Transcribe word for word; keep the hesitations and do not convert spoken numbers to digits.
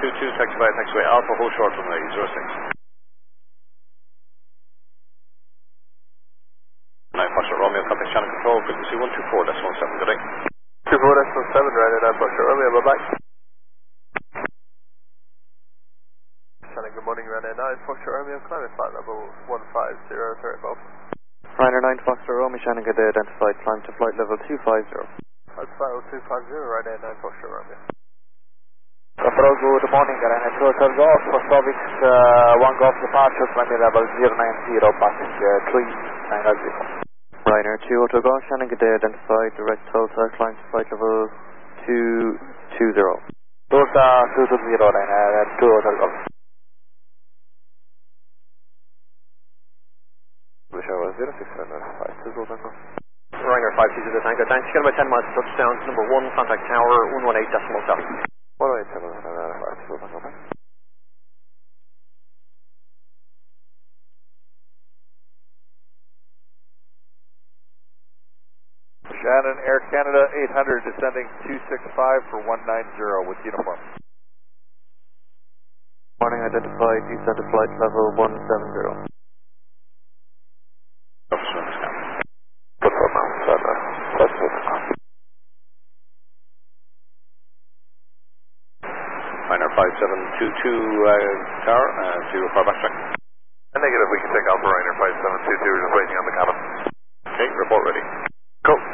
two two, taxiway, taxiway Alpha, hold short runway zero six. nine Foxtrot Romeo, copy channel control, frequency one two four point one seven, good day. two four point one seven, right at nine Foxtrot Romeo, bye bye. Channel, good morning, runway nine Foxtrot Romeo, climate flight level one five zero, thirty Bob. Ryanair nine Foxtrot Romeo, Shannon good day, identified, climb to flight level two five zero. Flight level two five zero, right at nine Foxtrot Romeo. Control, good morning, Ryanair two Hotel Golf, for Sovix uh, one Golf departure, climate level zero nine zero, passenger three nine zero. Ryanair two Hotel Golf, Shannon good day, identified, direct Tulsa, climb to flight level two two zero. Tulsa two two zero, Ryanair two Hotel Golf. zero six seven five two zero Tango. Ryanair five two to the Tango, thanks. Get about ten miles to touchdown, number one, contact tower, one one eight decimal seven. one one eight decimal seven, five two zero Tango. Shannon, Air Canada eight hundred, descending two six five for one nine zero with uniform. Morning, identified, descend to flight level one seven zero. Ryanair five seven two two, uh, tower, uh, zero far backtrack. Negative, we can take Alpha Ryanair five seven two two, just waiting on the cabin. Okay, report ready. Cool.